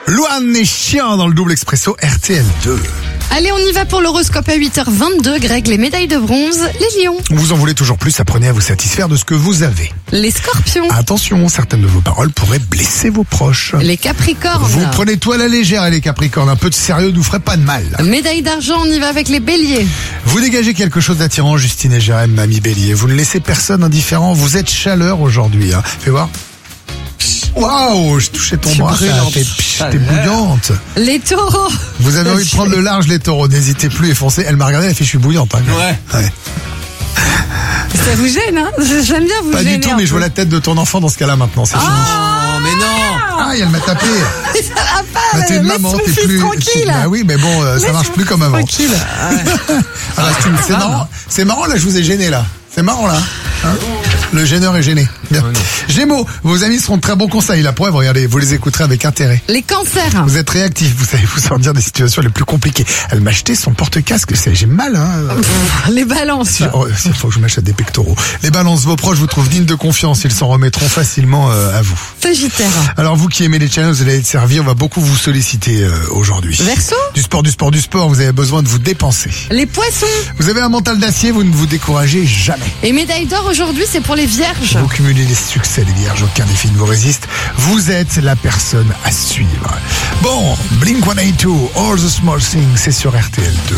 Louane et Chien dans le double expresso RTL 2. Allez, on y va pour l'horoscope à 8h22. Greg, les médailles de bronze, les lions. Vous en voulez toujours plus, apprenez à vous satisfaire de ce que vous avez. Les scorpions. Attention, certaines de vos paroles pourraient blesser vos proches. Les capricornes. Vous prenez tout à la légère, les capricornes. Un peu de sérieux ne vous ferait pas de mal. Médaille d'argent, on y va avec les béliers. Vous dégagez quelque chose d'attirant, Justine et Jérém, mamie bélier. Vous ne laissez personne indifférent. Vous êtes chaleur aujourd'hui. Fais voir. Waouh, j'ai touché ton bras, t'es bouillante. Les taureaux. Vous avez envie de prendre le large, les taureaux. N'hésitez plus et foncez. Elle m'a regardé, elle fait je suis bouillante. Ouais. Ça vous gêne, hein? J'aime bien vous Pas gêner. du tout, mais je vois la tête de ton enfant dans ce cas-là maintenant. C'est fini. Oh, mais non. Ah, elle m'a tapé. Ça va pas, Bah, t'es une maman, t'es laisse mon plus. fils tranquille. Bah oui, mais bon, ça marche plus comme avant. Tranquille. Alors, c'est marrant. C'est marrant, là, je vous ai gêné, là. C'est marrant, là. Hein, le gêneur est gêné. Bien. Gémeaux, vos amis seront de très bons conseils. La preuve, regardez, vous les écouterez avec intérêt. Les cancers. Vous êtes réactifs, vous savez vous sortir des situations les plus compliquées. Elle m'a acheté son porte-casque, j'ai mal, hein. Les balances. Il faut que je m'achète des pectoraux. Les balances, vos proches vous trouvent dignes de confiance, ils s'en remettront facilement à vous. Sagittaire. Alors vous qui aimez les challenges, vous allez être servi, on va beaucoup vous solliciter aujourd'hui. Verseau. Du sport, vous avez besoin de vous dépenser. Les poissons. Vous avez un mental d'acier, vous ne vous découragez jamais. Et médaille d'or aujourd'hui, c'est pour les vierges. Vous cumulez les succès, les vierges, aucun défi ne vous résiste. Vous êtes la personne à suivre. Bon, Blink-182, All the Small Things, c'est sur RTL 2.